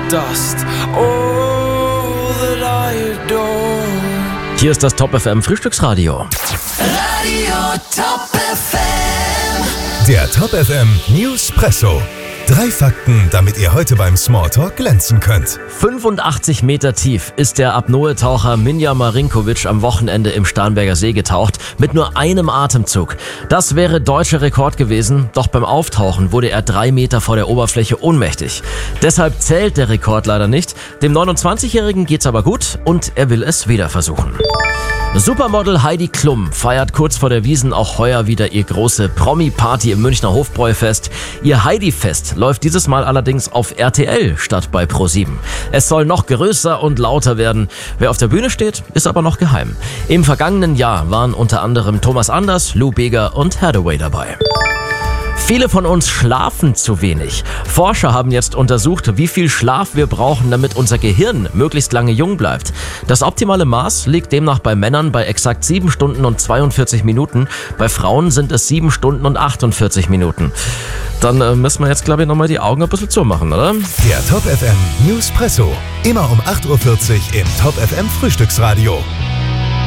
dust, all that I adore. Hier ist das Top FM Frühstücksradio. Radio Top FM. Der Top FM Newspresso. 3 Fakten, damit ihr heute beim Smalltalk glänzen könnt. 85 Meter tief ist der Apnoe-Taucher Minja Marinkovic am Wochenende im Starnberger See getaucht, mit nur einem Atemzug. Das wäre deutscher Rekord gewesen, doch beim Auftauchen wurde er 3 Meter vor der Oberfläche ohnmächtig. Deshalb zählt der Rekord leider nicht. Dem 29-Jährigen geht's aber gut und er will es wieder versuchen. Supermodel Heidi Klum feiert kurz vor der Wiesn auch heuer wieder ihr große Promi-Party im Münchner Hofbräu-Fest. Ihr Heidi-Fest läuft dieses Mal allerdings auf RTL statt bei ProSieben. Es soll noch größer und lauter werden. Wer auf der Bühne steht, ist aber noch geheim. Im vergangenen Jahr waren unter anderem Thomas Anders, Lou Bega und Hathaway dabei. Viele von uns schlafen zu wenig. Forscher haben jetzt untersucht, wie viel Schlaf wir brauchen, damit unser Gehirn möglichst lange jung bleibt. Das optimale Maß liegt demnach bei Männern bei exakt 7 Stunden und 42 Minuten. Bei Frauen sind es 7 Stunden und 48 Minuten. Dann müssen wir jetzt, glaube ich, nochmal die Augen ein bisschen zumachen, oder? Der Top FM Newspresso. Immer um 8.40 Uhr im Top FM Frühstücksradio.